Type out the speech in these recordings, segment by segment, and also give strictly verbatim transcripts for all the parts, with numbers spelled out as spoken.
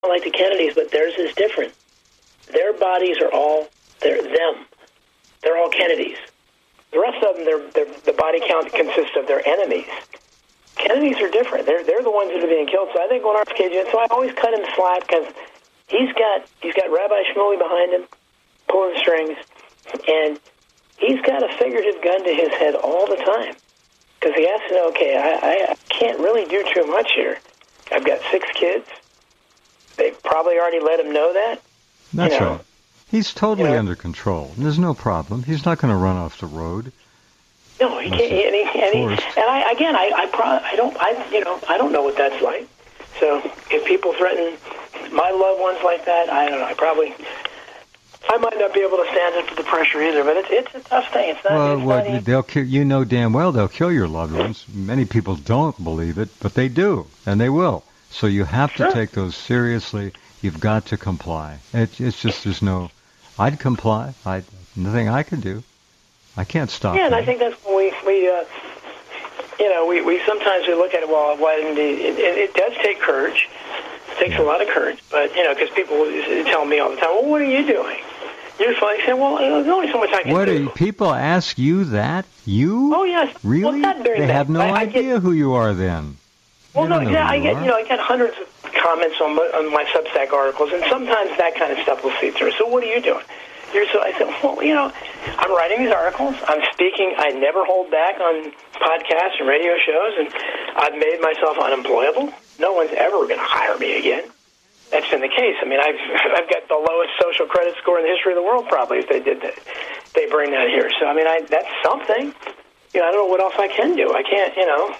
like the Kennedys, but theirs is different. Their bodies are all, they're them. They're all Kennedys. The rest of them, they're, they're, the body count consists of their enemies. Kennedys are different. They're they're the ones that are being killed. So I think when R F K Junior So I always cut him slack because he's got he's got Rabbi Shmuley behind him, pulling strings, and he's got a figurative gun to his head all the time because he has to know, okay, I, I can't really do too much here. I've got six kids. They probably already let him know that. That's you know, right. He's totally you know, under control. There's no problem. He's not going to run off the road. No, he can't. And, he, and, he, and I again, I, I, pro, I don't, I, you know, I don't know what that's like. So if people threaten my loved ones like that, I don't know. I probably, I might not be able to stand up to the pressure either. But it's it's a tough thing. It's not. Well, it's what, not they'll kill. You know damn well they'll kill your loved ones. Many people don't believe it, but they do, and they will. So you have to sure. take those seriously. You've got to comply. It, it's just there's no. I'd comply. I nothing I can do. I can't stop. Yeah, and that. I think that's when we we uh, you know we, we sometimes we look at it. Well, why didn't he? It, it, it does take courage. It takes yeah. a lot of courage, but you know, because people tell me all the time, well, what are you doing? You're funny. Saying, well, there's only so much I can what do. What are you, people ask you that? You? Oh yes. Really? Well, they have no I, I idea get, who you are then. Well, you no, yeah, I get are. you know I get hundreds of comments on my, on my Substack articles, and sometimes that kind of stuff will see through. So what are you doing? You're so I said, well, you know, I'm writing these articles. I'm speaking. I never hold back on podcasts and radio shows, and I've made myself unemployable. No one's ever going to hire me again. That's been the case. I mean, I've I've got the lowest social credit score in the history of the world, probably, if they did that. They bring that here. So I mean, I that's something. You know, I don't know what else I can do. I can't. You know,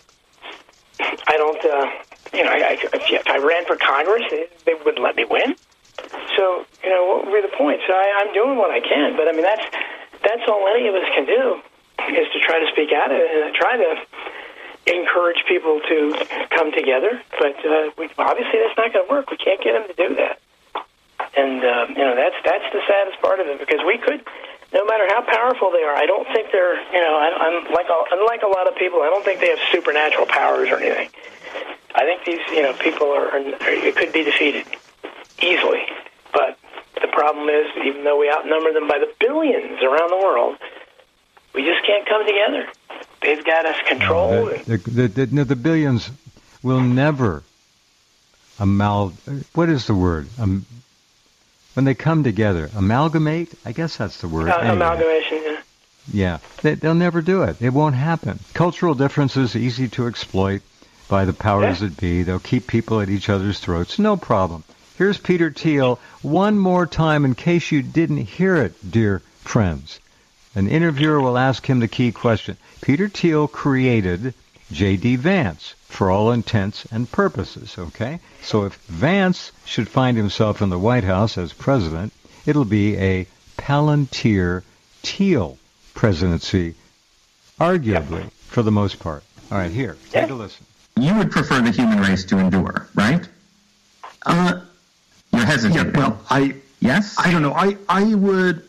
I don't. Uh, you know, I, I, if I ran for Congress, they, they wouldn't let me win. So, you know, what would be the point? So I, I'm doing what I can, but I mean, that's that's all any of us can do is to try to speak out and try to encourage people to come together. But uh, we, obviously, that's not going to work. We can't get them to do that, and uh, you know, that's that's the saddest part of it because we could, no matter how powerful they are, I don't think they're, you know, I, I'm like a, unlike a lot of people, I don't think they have supernatural powers or anything. I think these, you know, people are, are it could be defeated easily. But the problem is, even though we outnumber them by the billions around the world, we just can't come together. They've got us controlled. Uh, the, the, the, the, the billions will never amal. What is the word? Um, when they come together, amalgamate. I guess that's the word. Uh, anyway. Amalgamation. Yeah. Yeah, they, they'll never do it. It won't happen. Cultural differences easy to exploit by the powers yeah. that be. They'll keep people at each other's throats. No problem. Here's Peter Thiel one more time in case you didn't hear it, dear friends. An interviewer will ask him the key question. Peter Thiel created J D. Vance for all intents and purposes, okay? So if Vance should find himself in the White House as president, it'll be a Palantir Thiel presidency, arguably, yep. for the most part. All right, here, take yeah. a listen. You would prefer the human race to endure, right? Uh... You're hesitating. Yeah, well, I yes. I don't know. I I would.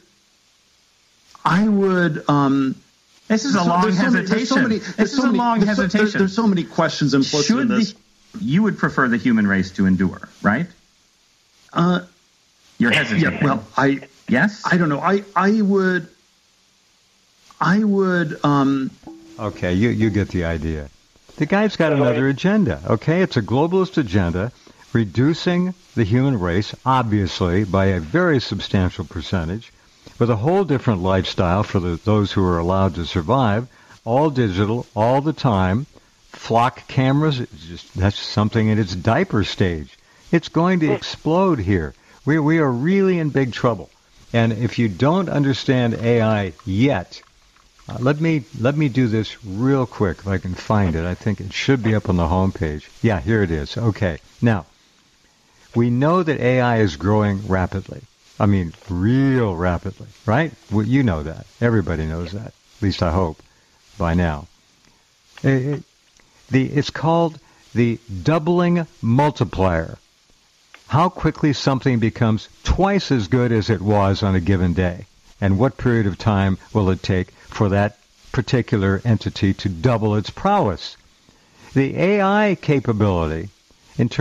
I would. Um, this is a so, long there's hesitation. So many, there's so many, this there's is so a many, long there's hesitation. So, there, there's so many questions implicit Should in this. The, you would prefer the human race to endure, right? Uh, You're hesitating. Yeah. Well, I yes. I don't know. I I would. I would. Um, okay, you you get the idea. The guy's got another agenda. Okay, it's a globalist agenda. Reducing the human race, obviously, by a very substantial percentage, with a whole different lifestyle for the, those who are allowed to survive, all digital, all the time, flock cameras, it's just, that's something in its diaper stage. It's going to explode here. We, we are really in big trouble. And if you don't understand A I yet, uh, let me let me do this real quick if I can find it. I think it should be up on the homepage. Yeah, here it is. Okay. Now, we know that A I is growing rapidly. I mean, real rapidly, right? Well, you know that. Everybody knows that. At least I hope by now. It, it, the, it's called the doubling multiplier. How quickly something becomes twice as good as it was on a given day. And what period of time will it take for that particular entity to double its prowess? The A I capability in terms of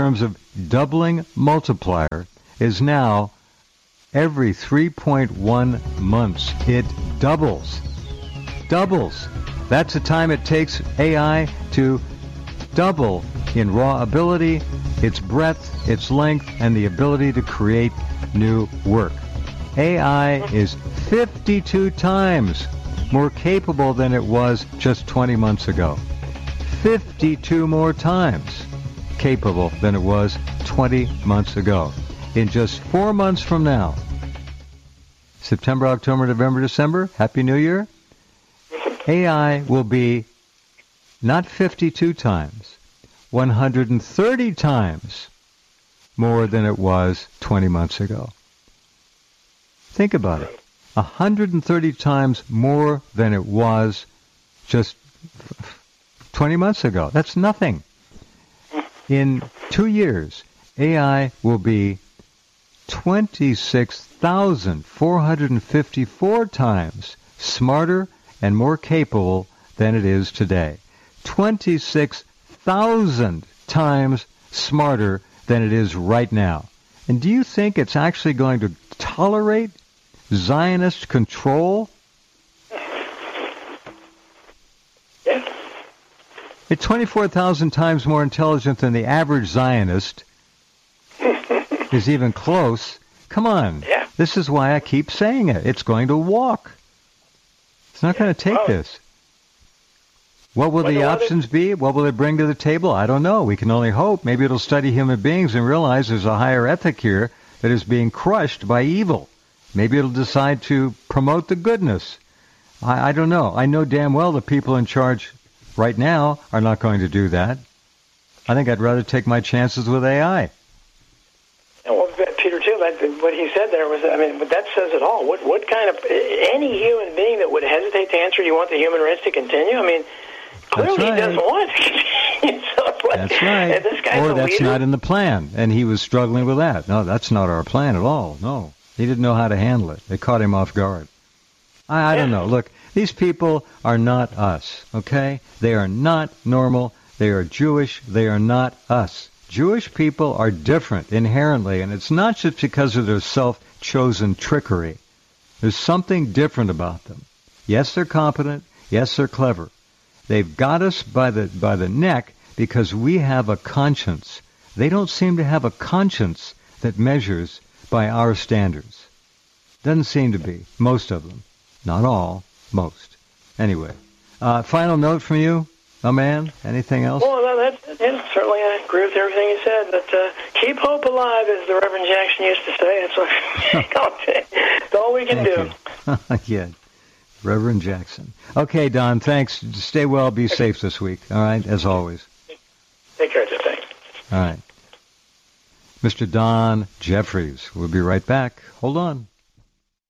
doubling multiplier is now every three point one months. It doubles. Doubles. That's the time it takes A I to double in raw ability, its breadth, its length, and the ability to create new work. A I is fifty-two times more capable than it was just twenty months ago. fifty-two more times capable than it was twenty months ago. In just four months from now, September, October, November, December, Happy New Year, A I will be not fifty-two times, one hundred thirty times more than it was twenty months ago. Think about it. one hundred thirty times more than it was just twenty months ago. That's nothing. In two years, A I will be twenty-six thousand four hundred fifty-four times smarter and more capable than it is today. twenty-six thousand times smarter than it is right now. And do you think it's actually going to tolerate Zionist control? Yeah. It's twenty-four thousand times more intelligent than the average Zionist. Is even close. Come on. Yeah. This is why I keep saying it. It's going to walk. It's not going to take Oh. this. What will Wonder the why options be? What will it bring to the table? I don't know. We can only hope. Maybe it'll study human beings and realize there's a higher ethic here that is being crushed by evil. Maybe it'll decide to promote the goodness. I, I don't know. I know damn well the people in charge right now are not going to do that. I think I'd rather take my chances with A I. And well, Peter, too, that, what he said there was, I mean, but that says it all. What what kind of, any human being that would hesitate to answer, do you want the human race to continue? I mean, clearly right. he doesn't want it to continue. So it's like, That's right. and this guy's Or a that's leader. not in the plan, and he was struggling with that. No, that's not our plan at all. No, he didn't know how to handle it. They caught him off guard. I, I don't know. Look, these people are not us, okay? They are not normal. They are Jewish. They are not us. Jewish people are different inherently, and it's not just because of their self-chosen trickery. There's something different about them. Yes, they're competent. Yes, they're clever. They've got us by the by the neck because we have a conscience. They don't seem to have a conscience that measures by our standards. Doesn't seem to be. Most of them. Not all. Most. Anyway. Uh, final note from you, my man? Anything else? Well, no, that's, yeah, certainly I agree with everything you said. But uh, keep hope alive, as the Reverend Jackson used to say. That's, what, that's all we can Thank do. you. Yeah. Reverend Jackson. Okay, Don, thanks. Stay well. Be safe this week. All right, as always. Take care, Jeff. Thanks. All right. Mister Don Jeffries. We'll be right back. Hold on.